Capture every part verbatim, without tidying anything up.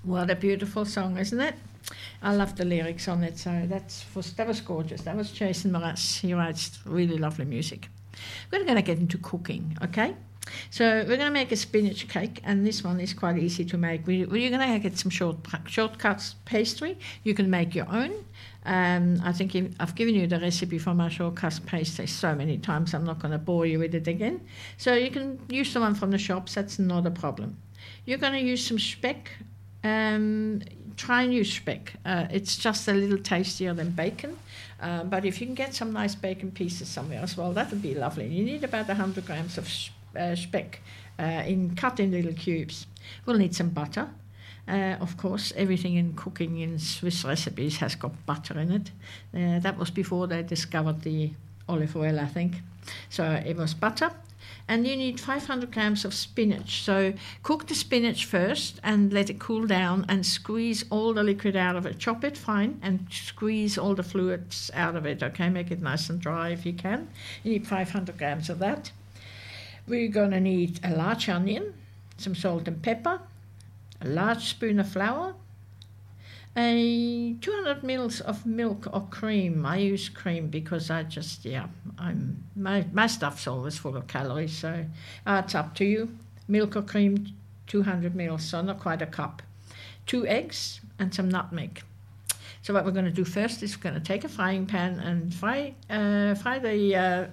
What a beautiful song, isn't it? I love the lyrics on it, so that's was, that was gorgeous. That was Jason Mraz. He writes really lovely music. We're going to get into cooking, okay? So we're going to make a spinach cake, and this one is quite easy to make. We, we're going to get some short shortcuts pastry. You can make your own. Um, I think I've given you the recipe for my shortcuts pastry so many times, I'm not going to bore you with it again. So you can use the one from the shops, that's not a problem. You're going to use some speck. Um, try and use speck. Uh, it's just a little tastier than bacon. Uh, but if you can get some nice bacon pieces somewhere as well, that would be lovely. You need about one hundred grams of uh, speck uh, in cut in little cubes. We'll need some butter. Uh, of course, everything in cooking in Swiss recipes has got butter in it. Uh, that was before they discovered the olive oil, I think. So it was butter. And you need five hundred grams of spinach. So cook the spinach first and let it cool down and squeeze all the liquid out of it. Chop it fine and squeeze all the fluids out of it, okay? Make it nice and dry if you can. You need five hundred grams of that. We're going to need a large onion, some salt and pepper, a large spoon of flour, a two hundred mils of milk or cream. I use cream because I just, yeah, I'm my, my stuff's always full of calories, so uh, it's up to you. Milk or cream, two hundred mils, so not quite a cup. Two eggs and some nutmeg. So what we're going to do first is we're going to take a frying pan and fry, uh, fry the uh,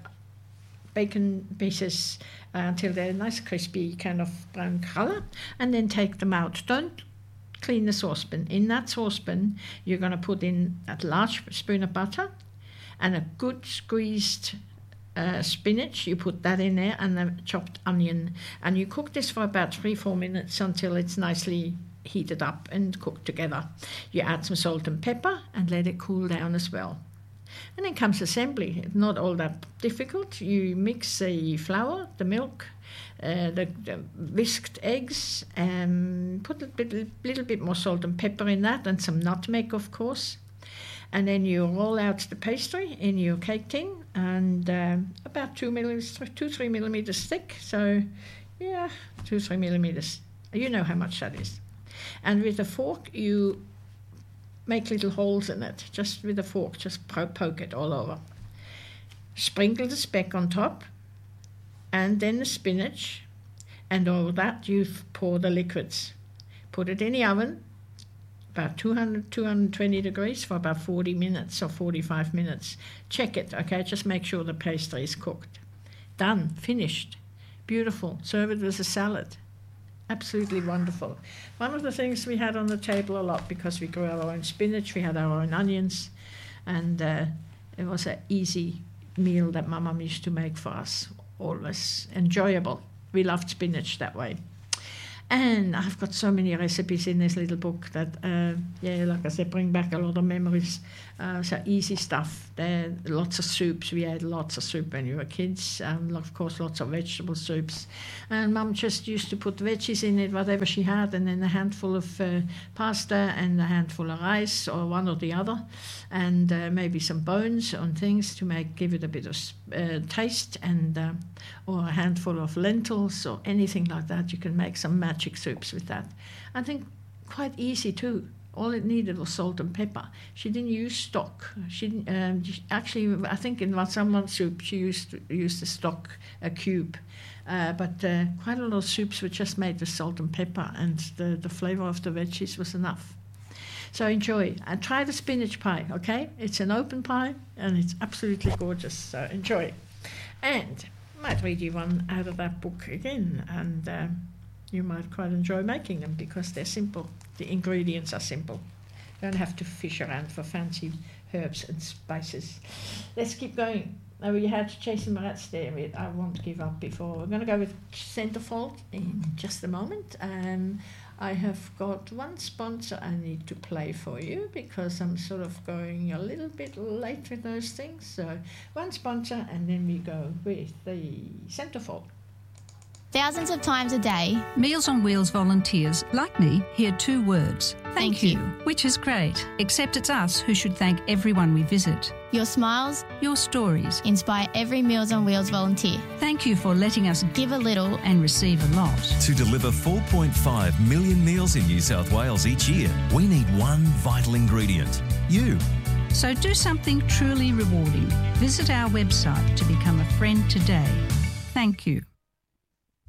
bacon pieces uh, until they're nice crispy kind of brown color, and then take them out. Don't clean the saucepan. In that saucepan, you're going to put in a large spoon of butter and a good squeezed uh, spinach. You put that in there and a chopped onion. And you cook this for about three, four minutes until it's nicely heated up and cooked together. You add some salt and pepper and let it cool down as well. And then comes assembly. It's not all that difficult. You mix the flour, the milk, Uh, the, the whisked eggs, and put a bit, little bit more salt and pepper in that, and some nutmeg, of course. And then you roll out the pastry in your cake tin, and um, about two millimeters, two three millimeters thick. So, yeah, two three millimeters. You know how much that is. And with a fork, you make little holes in it. Just with a fork, just po- poke it all over. Sprinkle the speck on top. And then the spinach, and all that, you pour the liquids. Put it in the oven, about two hundred, two hundred twenty degrees for about forty minutes or forty-five minutes. Check it, okay? Just make sure the pastry is cooked. Done, finished. Beautiful. Serve it with a salad. Absolutely wonderful. One of the things we had on the table a lot, because we grew our own spinach, we had our own onions, and uh, it was an easy meal that my mum used to make for us. Always enjoyable. We loved spinach that way. And I've got so many recipes in this little book that, uh, yeah, like I said, bring back a lot of memories. Uh, so easy stuff. There, lots of soups. We had lots of soup when we were kids. Um, of course, lots of vegetable soups. And Mum just used to put veggies in it, whatever she had, and then a handful of uh, pasta and a handful of rice, or one or the other, and uh, maybe some bones and things to make give it a bit of uh, taste, and uh, or a handful of lentils or anything like that. You can make some magic soups with that. I think quite easy too. All it needed was salt and pepper. She didn't use stock. She didn't, um, actually, I think in one soup she used used the stock, a cube. Uh, but uh, quite a lot of soups were just made with salt and pepper, and the, the flavour of the veggies was enough. So enjoy. And try the spinach pie, okay? It's an open pie, and it's absolutely gorgeous. So enjoy. And I might read you one out of that book again, and uh, you might quite enjoy making them because they're simple. The ingredients are simple. You don't have to fish around for fancy herbs and spices. Let's keep going. Now we had Jason Mraz there with I Won't Give Up Before. We're going to go with Centerfold in just a moment. Um, I have got one sponsor I need to play for you because I'm sort of going a little bit late with those things. So one sponsor, and then we go with the Centerfold. Thousands of times a day, Meals on Wheels volunteers, like me, hear two words. Thank, Thank you. you. Which is great, except it's us who should thank everyone we visit. your smiles Your stories. inspire every Meals on Wheels volunteer. Thank you for letting us Give a little. and receive a lot. To deliver four point five million meals in New South Wales each year, we need one vital ingredient: you. So do something truly rewarding. Visit our website to become a friend today. Thank you.